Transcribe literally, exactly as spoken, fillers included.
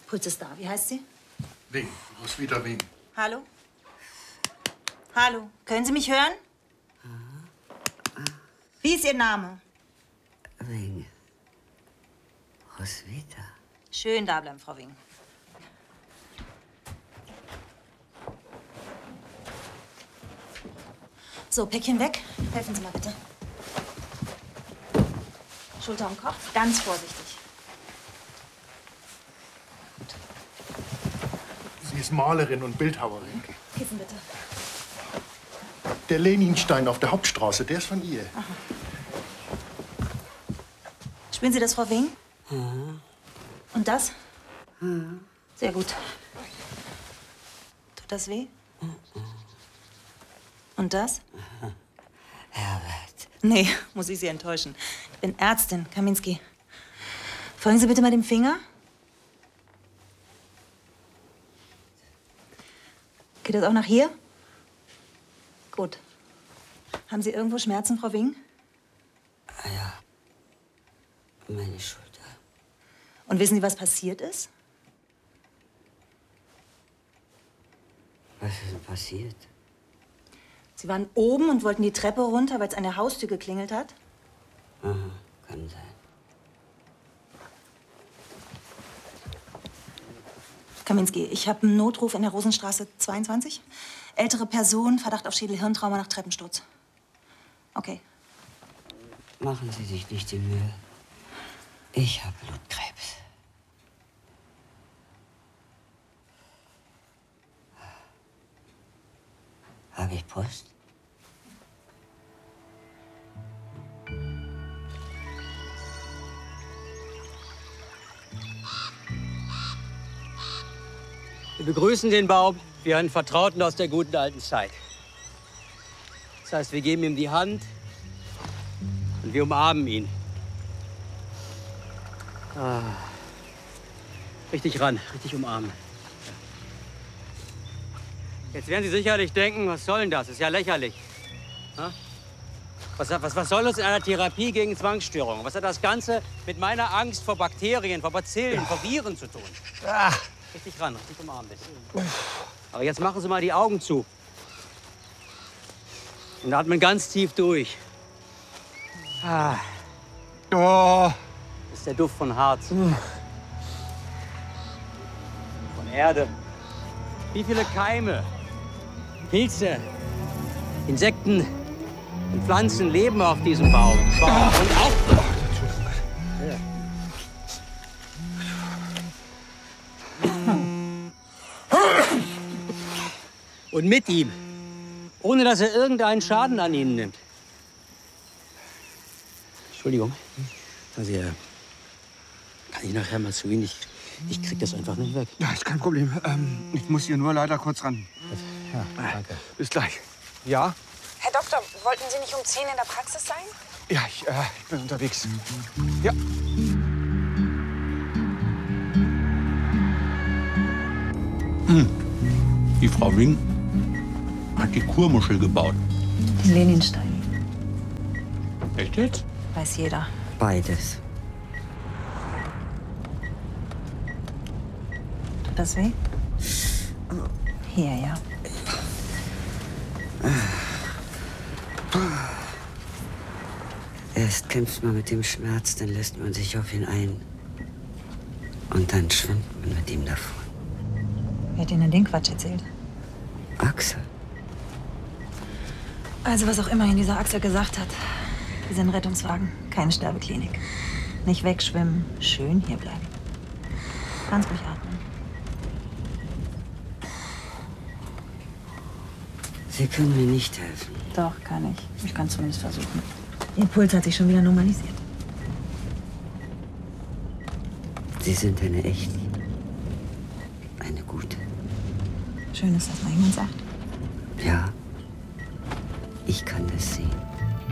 Puls ist da. Wie heißt sie? Wing, Roswitha Wing. Hallo? Hallo, können Sie mich hören? Wie ist Ihr Name? Wing. Roswitha. Schön da bleiben, Frau Wing. So, Päckchen weg. Helfen Sie mal bitte. Schulter und Kopf, ganz vorsichtig. Gut. Sie ist Malerin und Bildhauerin. Kissen bitte. Der Leninstein auf der Hauptstraße, der ist von ihr. Aha. Spüren Sie das, Frau Wing? Mhm. Und das? Mhm. Sehr gut. Tut das weh? Mhm. Und das? Herbert. Nee, muss ich Sie enttäuschen. Ich bin Ärztin, Kaminski. Folgen Sie bitte mal dem Finger. Geht das auch nach hier? Gut. Haben Sie irgendwo Schmerzen, Frau Wing? Ja. Meine Schulter. Und wissen Sie, was passiert ist? Was ist denn passiert? Sie waren oben und wollten die Treppe runter, weil es an der Haustür geklingelt hat. Aha, kann sein. Kaminski, ich habe einen Notruf in der Rosenstraße zweiundzwanzig. Ältere Person, Verdacht auf Schädel-Hirntrauma nach Treppensturz. Okay. Machen Sie sich nicht die Mühe. Ich habe Blutkrebs. Habe ich Post? Wir begrüßen den Baum wie einen Vertrauten aus der guten alten Zeit. Das heißt, wir geben ihm die Hand und wir umarmen ihn. Ah. Richtig ran, richtig umarmen. Jetzt werden Sie sicherlich denken, was soll denn das? Das ist ja lächerlich. Ha? Was, was, was soll uns in einer Therapie gegen Zwangsstörungen? Was hat das Ganze mit meiner Angst vor Bakterien, vor Bazillen, vor Viren zu tun? Ah. Richtig ran, richtig umarmen bitte. Aber jetzt machen Sie mal die Augen zu. Und atmen ganz tief durch. Ah. Oh. Das ist der Duft von Harz. Von Erde. Wie viele Keime, Pilze, Insekten und Pflanzen leben auf diesem Baum. Baum. Und auch... Und mit ihm, ohne dass er irgendeinen Schaden an Ihnen nimmt. Entschuldigung. Also, äh, kann ich nachher mal zu Ihnen? Ich, ich krieg das einfach nicht weg. Ja, ist kein Problem. Ähm, ich muss hier nur leider kurz ran. Ja, danke. Bis gleich. Ja? Herr Doktor, wollten Sie nicht um zehn in der Praxis sein? Ja, ich, äh, ich bin unterwegs. Ja. Hm. Die Frau Wing hat die Kurmuschel gebaut. Den Leninstein. Echt jetzt? Weiß jeder. Beides. Tut das weh? Hier, ja. Erst kämpft man mit dem Schmerz, dann lässt man sich auf ihn ein. Und dann schwimmt man mit ihm davon. Wer hat Ihnen denn den Quatsch erzählt? Axel. Also, was auch immer Ihnen dieser Axel gesagt hat. Wir sind ein Rettungswagen, keine Sterbeklinik. Nicht wegschwimmen, schön hier bleiben. Ganz ruhig atmen. Sie können mir nicht helfen. Doch, kann ich. Ich kann zumindest versuchen. Ihr Puls hat sich schon wieder normalisiert. Sie sind eine echte. Eine gute. Schön ist, dass mal jemand sagt. Ja. Ich kann das sehen.